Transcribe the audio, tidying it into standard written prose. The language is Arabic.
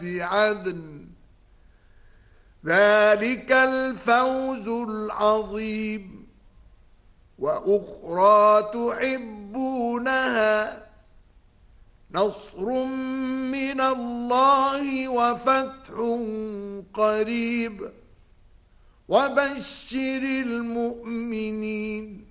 عدن ذلك الفوز العظيم وأخرى تحبونها نصر من الله وفتح قريب وبشر المؤمنين